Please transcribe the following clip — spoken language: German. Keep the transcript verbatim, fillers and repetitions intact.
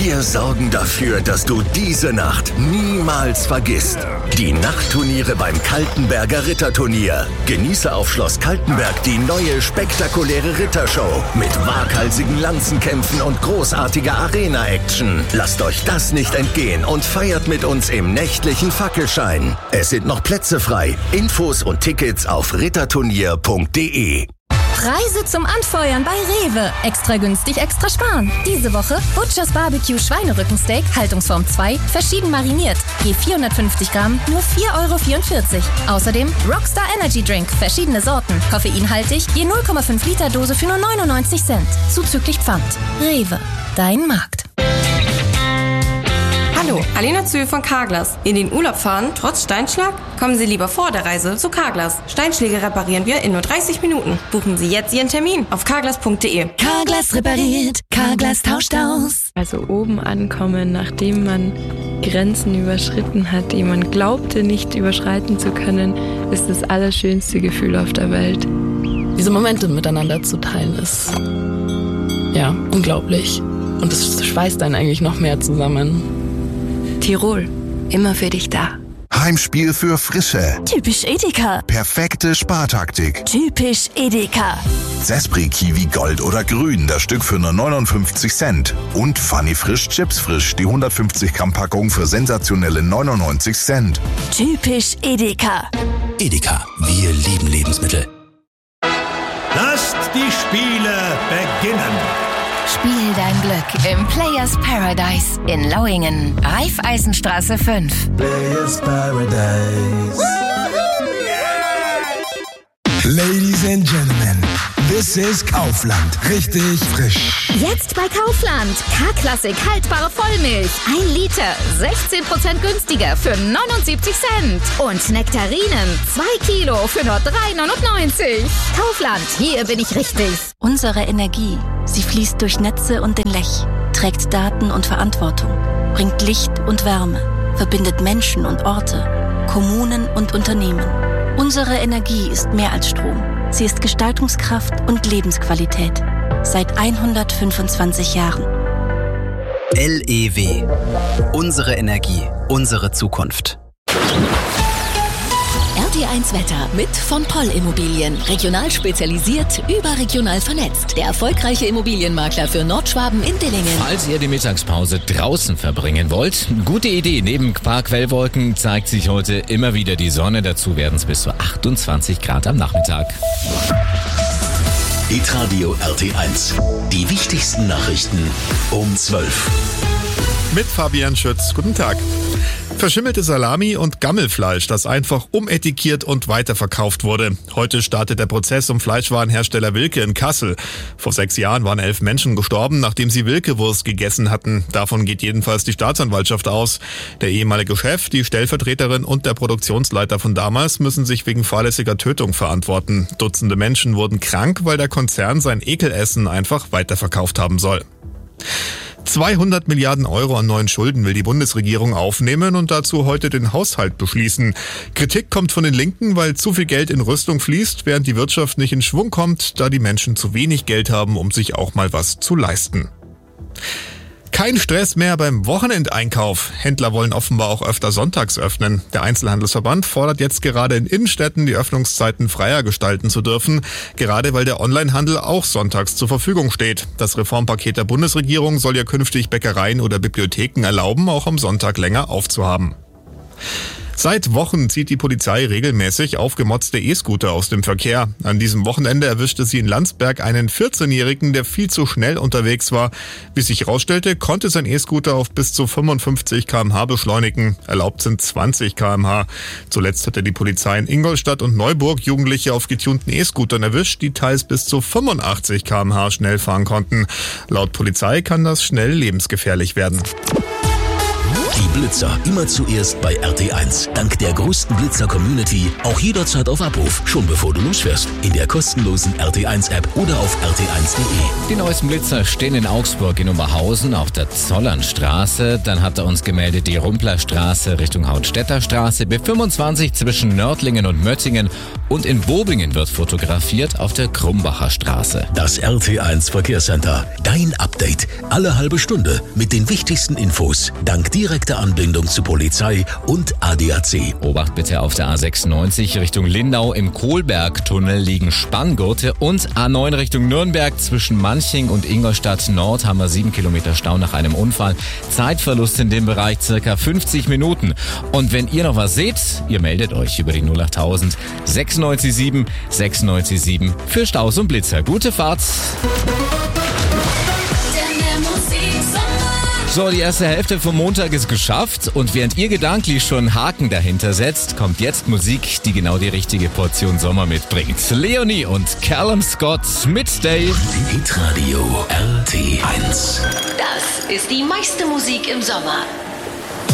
Wir sorgen dafür, dass du diese Nacht niemals vergisst. Die Nachtturniere beim Kaltenberger Ritterturnier. Genieße auf Schloss Kaltenberg die neue spektakuläre Rittershow mit waghalsigen Lanzenkämpfen und großartiger Arena-Action. Lasst euch das nicht entgehen und feiert mit uns im nächtlichen Fackelschein. Es sind noch Plätze frei. Infos und Tickets auf ritterturnier punkt de. Preise zum Anfeuern bei Rewe. Extra günstig, extra sparen. Diese Woche Butchers Barbecue Schweinerückensteak, Haltungsform zwei, verschieden mariniert. Je vierhundertfünfzig Gramm, nur vier Euro vierundvierzig. Außerdem Rockstar Energy Drink, verschiedene Sorten. Koffeinhaltig, je null Komma fünf Liter Dose für nur neunundneunzig Cent. Zuzüglich Pfand. Rewe, dein Markt. Hallo, Alena Zühl von Carglass. In den Urlaub fahren, trotz Steinschlag? Kommen Sie lieber vor der Reise zu Carglass. Steinschläge reparieren wir in nur dreißig Minuten. Buchen Sie jetzt Ihren Termin auf carglass punkt de. Carglass repariert, Carglass tauscht aus. Also oben ankommen, nachdem man Grenzen überschritten hat, die man glaubte nicht überschreiten zu können, ist das allerschönste Gefühl auf der Welt. Diese Momente miteinander zu teilen ist, ja, unglaublich. Und es schweißt einen eigentlich noch mehr zusammen. Tirol, immer für dich da. Heimspiel für Frische. Typisch Edeka. Perfekte Spartaktik. Typisch Edeka. Sespri Kiwi Gold oder Grün, das Stück für nur neunundfünfzig Cent. Und Funny Frisch Chips Frisch, die hundertfünfzig Gramm Packung für sensationelle neunundneunzig Cent. Typisch Edeka. Edeka, wir lieben Lebensmittel. Lasst die Spiele beginnen. Spiel dein Glück im Players Paradise in Lauingen. Raiffeisenstraße fünf. Players Paradise. Ladies and Gentlemen, this is Kaufland. Richtig frisch. Jetzt bei Kaufland. K-Klassik haltbare Vollmilch. Ein Liter. sechzehn Prozent günstiger für neunundsiebzig Cent. Und Nektarinen. Zwei Kilo für nur drei neunundneunzig. Kaufland. Hier bin ich richtig. Unsere Energie. Sie fließt durch Netze und den Lech. Trägt Daten und Verantwortung. Bringt Licht und Wärme. Verbindet Menschen und Orte. Kommunen und Unternehmen. Unsere Energie ist mehr als Strom. Sie ist Gestaltungskraft und Lebensqualität. Seit hundertfünfundzwanzig Jahren. L E W. Unsere Energie, unsere Zukunft. R T eins Wetter mit von Poll Immobilien. Regional spezialisiert, überregional vernetzt. Der erfolgreiche Immobilienmakler für Nordschwaben in Dillingen. Falls ihr die Mittagspause draußen verbringen wollt, gute Idee. Neben ein paar Quellwolken zeigt sich heute immer wieder die Sonne. Dazu werden es bis zu achtundzwanzig Grad am Nachmittag. Hitradio R T eins. Die wichtigsten Nachrichten um zwölf. Mit Fabian Schütz. Guten Tag. Verschimmelte Salami und Gammelfleisch, das einfach umetikettiert und weiterverkauft wurde. Heute startet der Prozess um Fleischwarenhersteller Wilke in Kassel. Vor sechs Jahren waren elf Menschen gestorben, nachdem sie Wilke-Wurst gegessen hatten. Davon geht jedenfalls die Staatsanwaltschaft aus. Der ehemalige Chef, die Stellvertreterin und der Produktionsleiter von damals müssen sich wegen fahrlässiger Tötung verantworten. Dutzende Menschen wurden krank, weil der Konzern sein Ekelessen einfach weiterverkauft haben soll. zweihundert Milliarden Euro an neuen Schulden will die Bundesregierung aufnehmen und dazu heute den Haushalt beschließen. Kritik kommt von den Linken, weil zu viel Geld in Rüstung fließt, während die Wirtschaft nicht in Schwung kommt, da die Menschen zu wenig Geld haben, um sich auch mal was zu leisten. Kein Stress mehr beim Wochenendeinkauf. Händler wollen offenbar auch öfter sonntags öffnen. Der Einzelhandelsverband fordert jetzt gerade in Innenstädten die Öffnungszeiten freier gestalten zu dürfen, gerade weil der Onlinehandel auch sonntags zur Verfügung steht. Das Reformpaket der Bundesregierung soll ja künftig Bäckereien oder Bibliotheken erlauben, auch am Sonntag länger aufzuhaben. Seit Wochen zieht die Polizei regelmäßig aufgemotzte E-Scooter aus dem Verkehr. An diesem Wochenende erwischte sie in Landsberg einen vierzehnjährigen, der viel zu schnell unterwegs war. Wie sich herausstellte, konnte sein E-Scooter auf bis zu fünfundfünfzig Kilometer pro Stunde beschleunigen. Erlaubt sind zwanzig Kilometer pro Stunde. Zuletzt hatte die Polizei in Ingolstadt und Neuburg Jugendliche auf getunten E-Scootern erwischt, die teils bis zu fünfundachtzig Kilometer pro Stunde schnell fahren konnten. Laut Polizei kann das schnell lebensgefährlich werden. Die Blitzer immer zuerst bei R T eins. Dank der größten Blitzer-Community auch jederzeit auf Abruf, schon bevor du losfährst. In der kostenlosen R T eins App oder auf r t eins punkt de. Die neuesten Blitzer stehen in Augsburg in Oberhausen auf der Zollernstraße. Dann hat er uns gemeldet die Rumplerstraße Richtung Hautstädter Straße, B fünfundzwanzig zwischen Nördlingen und Möttingen und in Bobingen wird fotografiert auf der Krumbacher Straße. Das R T eins Verkehrscenter. Dein Update. Alle halbe Stunde mit den wichtigsten Infos. Dank direkter Anbindung zu Polizei und A D A C. Obacht bitte auf der A sechsundneunzig Richtung Lindau. Im Kohlbergtunnel liegen Spanngurte und A neun Richtung Nürnberg zwischen Manching und Ingolstadt Nord haben wir sieben Kilometer Stau nach einem Unfall. Zeitverlust in dem Bereich circa fünfzig Minuten. Und wenn ihr noch was seht, ihr meldet euch über die null achttausend sechsundneunzig sieben sechsundneunzig sieben für Staus und Blitzer. Gute Fahrt! So, die erste Hälfte vom Montag ist geschafft und während ihr gedanklich schon Haken dahinter setzt, kommt jetzt Musik, die genau die richtige Portion Sommer mitbringt. Leonie und Callum Scott mit Day. Hitradio R T eins. Das ist die meiste Musik im Sommer.